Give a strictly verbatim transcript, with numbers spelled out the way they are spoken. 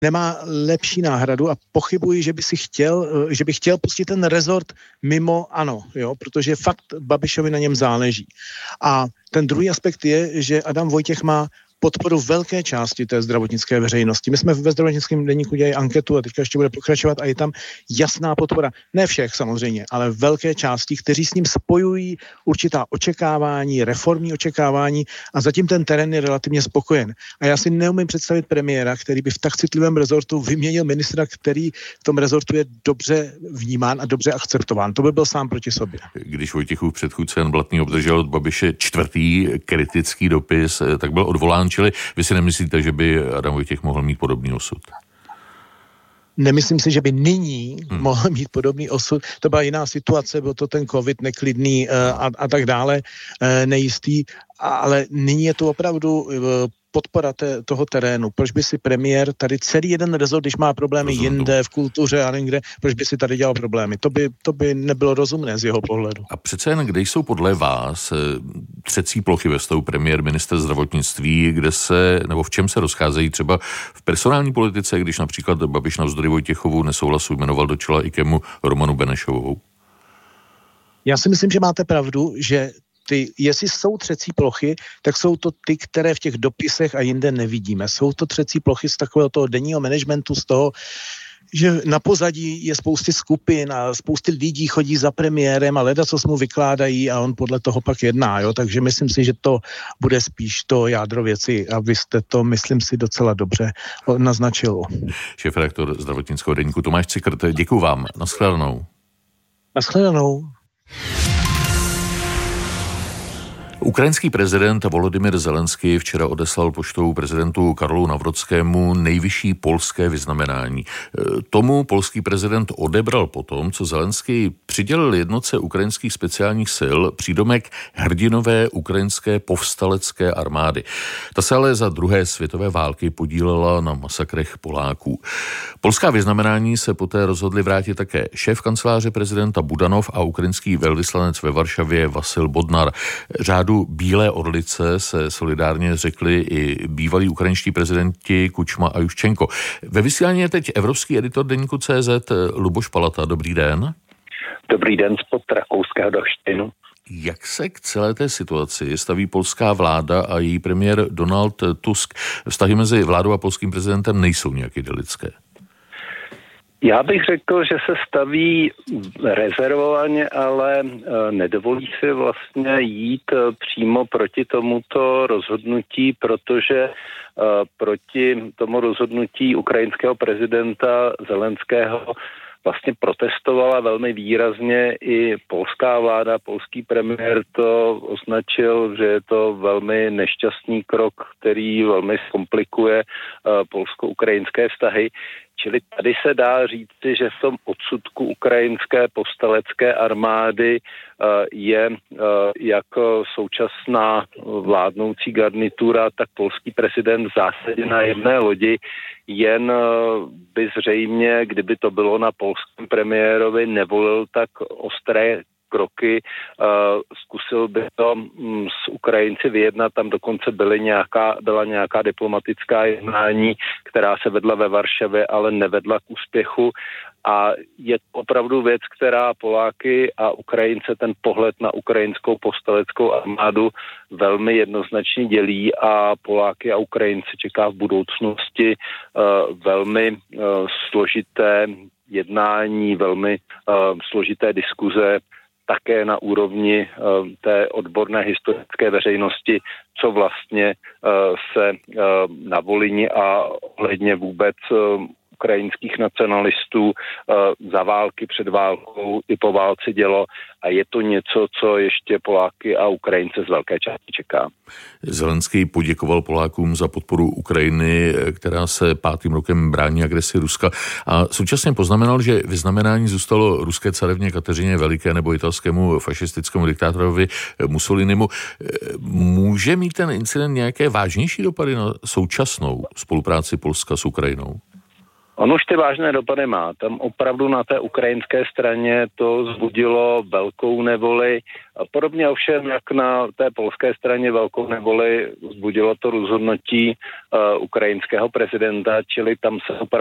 nemá lepší náhradu a pochybuji, že by si chtěl, že by chtěl pustit ten rezort mimo ANO, jo, protože fakt Babišovi na něm záleží. A ten druhý aspekt je, že Adam Vojtěch má podporu velké části té zdravotnické veřejnosti. My jsme ve zdravotnickém deníku dělali anketu a teďka ještě bude pokračovat a je tam jasná podpora. Ne všech samozřejmě, ale velké části, kteří s ním spojují určitá očekávání, reformní očekávání a zatím ten terén je relativně spokojen. A já si neumím představit premiéra, který by v tak citlivém rezortu vyměnil ministra, který v tom rezortu je dobře vnímán a dobře akceptován. To by byl sám proti sobě. Když Vojtěchův předchůdce Jan Blatný obdržel od Babiše čtvrtý kritický dopis, tak byl odvolán. Čili vy si nemyslíte, že by Adam Vojtěch mohl mít podobný osud? Nemyslím si, že by nyní hmm. mohl mít podobný osud. To byla jiná situace, byl to ten covid neklidný uh, a, a tak dále, uh, nejistý, ale nyní je to opravdu uh, podpora té, toho terénu. Proč by si premiér tady celý jeden rezort, když má problémy Rozumím. jinde, v kultuře a někde, proč by si tady dělal problémy? To by, to by nebylo rozumné z jeho pohledu. A přece jen, kde jsou podle vás třecí plochy ve stavu premiér, minister zdravotnictví, kde se, nebo v čem se rozcházejí třeba v personální politice, když například Babiš navzdory Vojtěchovu nesouhlasu jmenoval do čela IKEMu Romanu Benešovou? Já si myslím, že máte pravdu, že ty, jestli jsou třecí plochy, tak jsou to ty, které v těch dopisech a jinde nevidíme. Jsou to třecí plochy z takového toho denního managementu, z toho, že na pozadí je spousty skupin a spousty lidí chodí za premiérem a leda, co mu vykládají a on podle toho pak jedná. Jo? Takže myslím si, že to bude spíš to jádro věci a vy jste to, myslím si, docela dobře naznačil. Šéfredaktor zdravotnického deníku Tomáš Cikrt, děkuju vám. Naschledanou. Naschledanou. Ukrajinský prezident Volodymyr Zelenský včera odeslal poštou prezidentu Karolu Nawrockému nejvyšší polské vyznamenání. Tomu polský prezident odebral potom, co Zelenský přidělil jednotce ukrajinských speciálních sil přídomek hrdinové ukrajinské povstalecké armády. Ta se ale za druhé světové války podílela na masakrech Poláků. Polská vyznamenání se poté rozhodli vrátit také šéf kanceláře prezidenta Budanov a ukrajinský velvyslanec ve Varšavě Vasil Bodnar. Řádu Bílé orlice se solidárně řekli i bývalí ukrajinští prezidenti Kučma a Juščenko. Ve vysílání je teď evropský editor deníku C Z Luboš Palata. Dobrý den. Dobrý den spod rakouského Dochštinu. Jak se k celé té situaci staví polská vláda a její premiér Donald Tusk? Vztahy mezi vládou a polským prezidentem nejsou nějak idylické. Já bych řekl, že se staví rezervovaně, ale nedovolí si vlastně jít přímo proti tomuto rozhodnutí, protože proti tomu rozhodnutí ukrajinského prezidenta Zelenského vlastně protestovala velmi výrazně i polská vláda. Polský premiér to označil, že je to velmi nešťastný krok, který velmi zkomplikuje polsko-ukrajinské vztahy. Čili tady se dá říci, že v tom odsudku ukrajinské povstalecké armády je jak současná vládnoucí garnitura, tak polský prezident v zásadě na jedné lodi, jen by zřejmě, kdyby to bylo na polském premiérovi, nevolil tak ostré kroky, uh, zkusil by to um, s Ukrajinci vyjednat, tam dokonce byly nějaká, byla nějaká diplomatická jednání, která se vedla ve Varšavě, ale nevedla k úspěchu a je to opravdu věc, která Poláky a Ukrajince, ten pohled na ukrajinskou povstaleckou armádu velmi jednoznačně dělí a Poláky a Ukrajince čeká v budoucnosti uh, velmi uh, složité jednání, velmi uh, složité diskuze, také na úrovni uh, té odborné historické veřejnosti, co vlastně uh, se uh, na Volyni a ohledně vůbec uh, ukrajinských nacionalistů uh, za války, před válkou i po válce dělo a je to něco, co ještě Poláky a Ukrajince z velké části čeká. Zelenský poděkoval Polákům za podporu Ukrajiny, která se pátým rokem brání agresi Ruska a současně poznamenal, že vyznamenání zůstalo ruské carevně Kateřině Veliké nebo italskému fašistickému diktátorovi Mussolinimu. Může mít ten incident nějaké vážnější dopady na současnou spolupráci Polska s Ukrajinou? On už ty vážné dopady má. Tam opravdu na té ukrajinské straně to vzbudilo velkou nevoli. A podobně ovšem, jak na té polské straně velkou nevoli vzbudilo to rozhodnutí uh, ukrajinského prezidenta, čili tam se opravdu